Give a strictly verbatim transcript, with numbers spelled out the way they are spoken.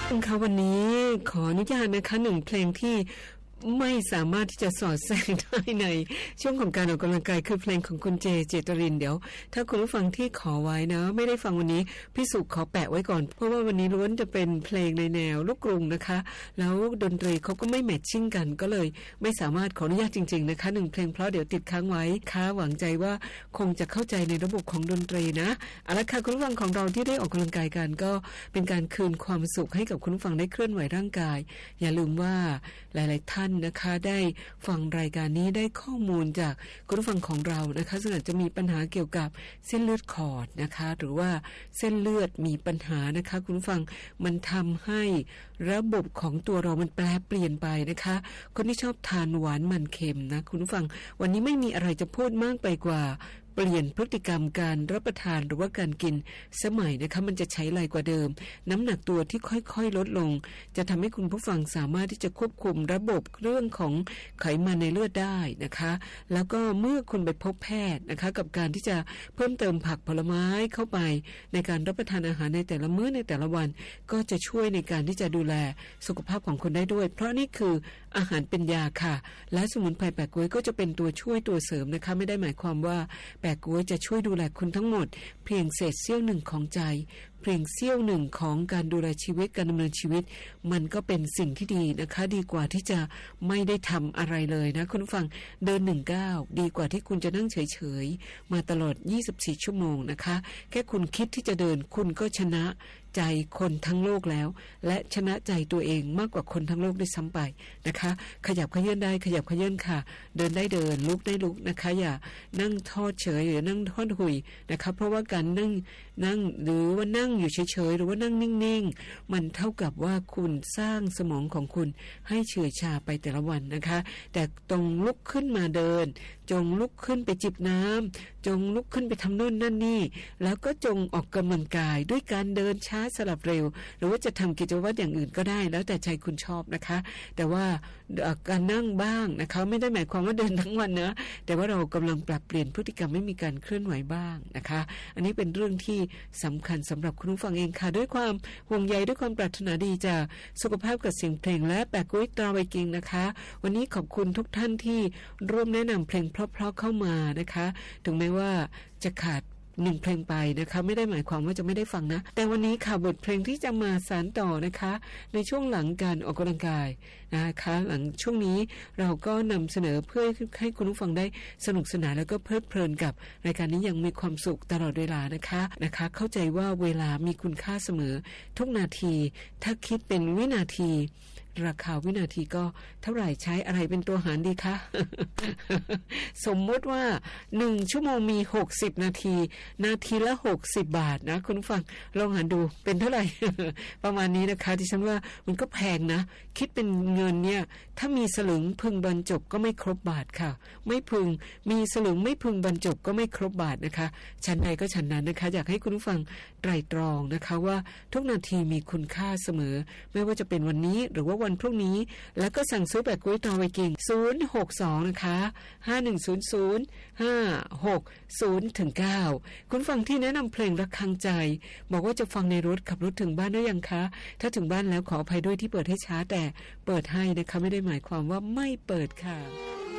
ค่ะวันนี้ขออนุญาตนะคะหนึ่งเพลงที่ไม่สามารถที่จะสอดแทรกได้ในช่วงของการออกกำลังกายคือเพลงของคุณเจเจตรินเดี๋ยวถ้าคุณผู้ฟังที่ขอไว้นะไม่ได้ฟังวันนี้พี่สุขอแปะไว้ก่อนเพราะว่าวันนี้ล้วนจะเป็นเพลงในแนวลูกกรุงนะคะแล้วดนตรีเขาก็ไม่แมทชิ่งกันก็เลยไม่สามารถขออนุญาตจริงๆนะคะหนึ่งเพลงเพราะเดี๋ยวติดค้างไว้ค่ะหวังใจว่าคงจะเข้าใจในระบบของดนตรีนะเอาละค่ะคุณผู้ฟังของเราที่ได้ออกกำลังกายกันก็เป็นการคืนความสุขให้กับคุณผู้ฟังได้เคลื่อนไหวร่างกายอย่าลืมว่าหลายๆท่านนะคะได้ฟังรายการนี้ได้ข้อมูลจากคุณผู้ฟังของเรานะคะซึ่งอาจจะมีปัญหาเกี่ยวกับเส้นเลือดขอดนะคะหรือว่าเส้นเลือดมีปัญหานะคะคุณผู้ฟังมันทำให้ระบบของตัวเรามันแปรเปลี่ยนไปนะคะคนที่ชอบทานหวานมันเค็มนะคุณผู้ฟังวันนี้ไม่มีอะไรจะพูดมากไปกว่าเปลี่ยนพฤติกรรมการรับประทานหรือว่าการกินสมัยนะคะมันจะใช้ไรกว่าเดิมน้ำหนักตัวที่ค่อยๆลดลงจะทำให้คุณผู้ฟังสามารถที่จะควบคุมระบบเรื่องของไขมันในเลือดได้นะคะแล้วก็เมื่อคุณไปพบแพทย์นะคะกับการที่จะเพิ่มเติมผักผลไม้เข้าไปในการรับประทานอาหารในแต่ละมื้อในแต่ละวันก็จะช่วยในการที่จะดูแลสุขภาพของคุณได้ด้วยเพราะนี่คืออาหารเป็นยาค่ะและสมุนไพรแปะก๊วยก็จะเป็นตัวช่วยตัวเสริมนะคะไม่ได้หมายความว่าแปะก๊วยจะช่วยดูแลคุณทั้งหมดเพียงเศษเสี้ยวหนึ่งของใจเพียงเสี้ยวหนึ่งของการดูแลชีวิตการดำเนินชีวิตมันก็เป็นสิ่งที่ดีนะคะดีกว่าที่จะไม่ได้ทำอะไรเลยนะคุณผู้ฟังเดินหนึ่งก้าวดีกว่าที่คุณจะนั่งเฉยๆมาตลอดยี่สิบสี่ชั่วโมงนะคะแค่คุณคิดที่จะเดินคุณก็ชนะใจคนทั้งโลกแล้วและชนะใจตัวเองมากกว่าคนทั้งโลกด้วยซ้ำไปนะคะขยับขยื่นได้ขยับขยื่นค่ะเดินได้เดินลุกได้ลุกนะคะอย่านั่งทอดเฉยหรือนั่งทอดหุยนะคะเพราะว่าการนั่งนั่งหรือว่านั่งอยู่เฉยๆหรือว่านั่งนิ่งๆมันเท่ากับว่าคุณสร้างสมองของคุณให้เฉื่อยชาไปแต่ละวันนะคะแต่ตรงลุกขึ้นมาเดินจงลุกขึ้นไปจิบน้ำจงลุกขึ้นไปทำโน่นนั่นนี่แล้วก็จงออกกำลังกายด้วยการเดินช้าสลับเร็วหรือว่าจะทำกิจวัตรอย่างอื่นก็ได้แล้วแต่ใจคุณชอบนะคะแต่ว่าการนั่งบ้างนะคะไม่ได้หมายความว่าเดินทั้งวันนะแต่ว่าเรากำลังปรับเปลี่ยนพฤติกรรมไม่มีการเคลื่อนไหวบ้างนะคะอันนี้เป็นเรื่องที่สำคัญสำหรับคุณผู้ฟังเองค่ะด้วยความห่วงใยด้วยความปรารถนาดีจากสุขภาพกับเสียงเพลงและแปะก๊วยตราไวกิ้งนะคะวันนี้ขอบคุณทุกท่านที่ร่วมแนะนำเพลงเพราะๆเข้ามานะคะถึงแม้ว่าจะขาดหนึ่งเพลงไปนะคะไม่ได้หมายความว่าจะไม่ได้ฟังนะแต่วันนี้ค่ะบทเพลงที่จะมาสานต่อนะคะในช่วงหลังการออกกำลังกายนะคะหลังช่วงนี้เราก็นำเสนอเพื่อให้คุณผู้ฟังได้สนุกสนานแล้วก็เพลิดเพลินกับรายการนี้ยังมีความสุขตลอดเวลานะคะนะคะเข้าใจว่าเวลามีคุณค่าเสมอทุกนาทีถ้าคิดเป็นวินาทีราคาวินาทีก็เท่าไหร่ใช้อะไรเป็นตัวหารดีคะ สมมติว่าหนึ่งชั่วโมงมีหกสิบนาทีนาทีละหกสิบบาทนะคุณผู้ฟังลองหารดูเป็นเท่าไหร่ ประมาณนี้นะคะที่ฉันว่ามันก็แพงนะคิดเป็นเงินเนี่ยถ้ามีสลึงพึงบรรจบก็ไม่ครบบาทค่ะไม่พึงมีสลึงไม่พึงบรรจบก็ไม่ครบบาทนะคะชั้นใดก็ชั้นนั้นนะคะอยากให้คุณผู้ฟังไตร่ตรองนะคะว่าทุกนาทีมีคุณค่าเสมอไม่ว่าจะเป็นวันนี้หรือว่าวันพรุ่งนี้แล้วก็สั่งซื้อแบบกุ้ยตาไวกิ้งศูนย์ หก สองนะคะห้า หนึ่ง ศูนย์ ศูนย์ ห้า หก ศูนย์ ถึง เก้าคุณฟังที่แนะนำเพลงระฆังใจบอกว่าจะฟังในรถขับรถถึงบ้านได้ยังคะถ้าถึงบ้านแล้วขออภัยด้วยที่เปิดให้ช้าแต่เปิดให้นะคะไม่ได้หมายความว่าไม่เปิดค่ะ